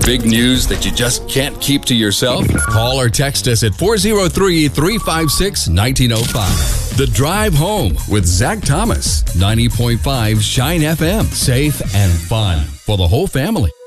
big news that you just can't keep to yourself? Call or text us at 403-356-1905. The Drive Home with Zach Thomas, 90.5 Shine FM. Safe and fun for the whole family.